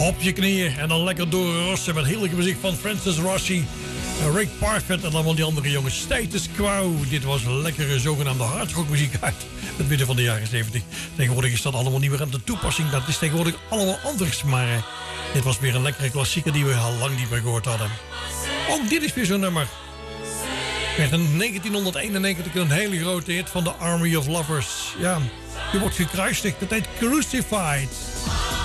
Op je knieën en dan lekker doorrossen met heerlijke muziek van Francis Rossi, Rick Parfitt en allemaal die andere jongens. Status Quo. Dit was lekkere zogenaamde hardrockmuziek uit het midden van de jaren 70. Tegenwoordig is dat allemaal niet meer aan de toepassing. Dat is tegenwoordig allemaal anders. Maar dit was weer een lekkere klassieker die we al lang niet meer gehoord hadden. Ook dit is weer zo'n nummer. Werd in 1991 een hele grote hit van de Army of Lovers. Ja, die wordt gekruisigd. Dat heet Crucified.